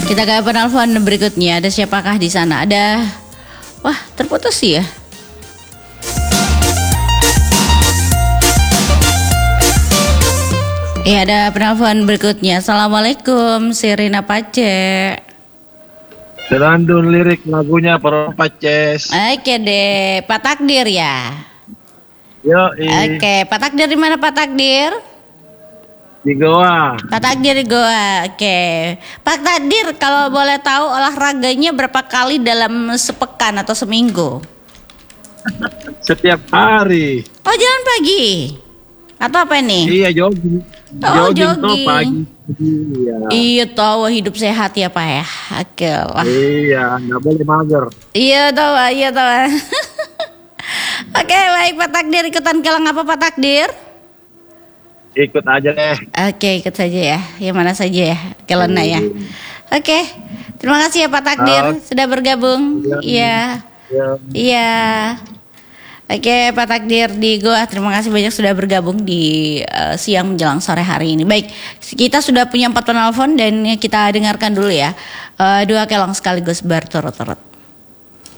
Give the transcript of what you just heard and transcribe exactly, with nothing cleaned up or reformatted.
Kita ke penelpon berikutnya. Ada siapakah di sana? Ada. Wah, terputus sih ya. Ya, ada penelpon berikutnya. Assalamualaikum, Sirina Pace. Serandun lirik lagunya Para Paces. Oke deh, Pak Takdir ya. Yo, Oke, Pak Takdir di mana Pak Takdir? Di Goa. Pak Takdir di Goa. Oke. Pak Takdir, kalau boleh tahu olahraganya berapa kali dalam sepekan atau seminggu? Setiap hari. Oh, jalan pagi. Atau apa nih? Iya, jogging. Oh, jogging. Tuh jogging. pagi. Iya. Iya tahu, hidup sehat ya Pak ya. Oke. Wah. Iya, nggak boleh mager. Iya tahu, iya tahu. Oke, baik Pak Takdir, ikutan kelang apa Pak Takdir? Ikut aja deh. Oke, ikut saja ya. Yang mana saja ya, kelena ya. Oke, terima kasih ya Pak Takdir Oh. sudah bergabung. Iya. Ya. Iya. Oke, Pak Takdir di Goa, terima kasih banyak sudah bergabung di uh, siang menjelang sore hari ini. Baik, kita sudah punya empat penelpon dan kita dengarkan dulu ya. Uh, dua kelong sekaligus berturut-turut.